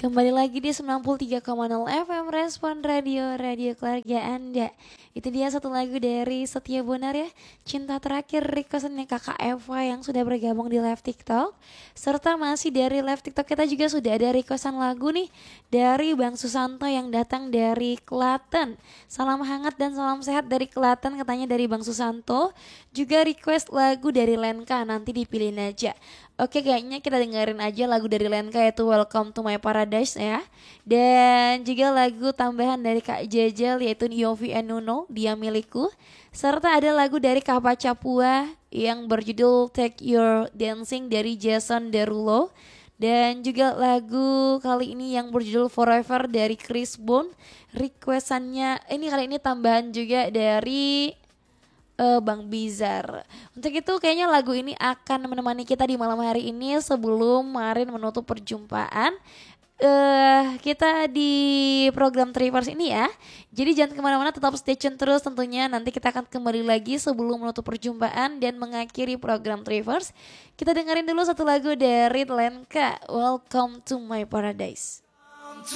Kembali lagi di 93,0 FM Respon Radio, radio keluarga Anda. Itu dia satu lagu dari Setia Bonar ya, Cinta Terakhir, requestannya kakak Eva yang sudah bergabung di live TikTok. Serta masih dari live TikTok kita juga sudah ada requestan lagu nih dari Bang Susanto yang datang dari Klaten. Salam hangat dan salam sehat dari Klaten katanya dari Bang Susanto. Juga request lagu dari Lenka, nanti dipilihin aja. Oke, kayaknya kita dengerin aja lagu dari Lenka yaitu Welcome to My Paradise ya. Dan juga lagu tambahan dari Kak Jejel yaitu Yofi and Nuno, Dia Milikku. Serta ada lagu dari Kapa Capua yang berjudul Take Your Dancing dari Jason Derulo. Dan juga lagu kali ini yang berjudul Forever dari Chris Bone. Requestannya ini kali ini tambahan juga dari Bang Bizar. Untuk itu kayaknya lagu ini akan menemani kita di malam hari ini sebelum Marin menutup perjumpaan kita di program Trivers ini ya. Jadi jangan kemana-mana, tetap stay tune terus tentunya. Nanti kita akan kembali lagi sebelum menutup perjumpaan dan mengakhiri program Trivers. Kita dengerin dulu satu lagu dari Lenka, Welcome to My Paradise.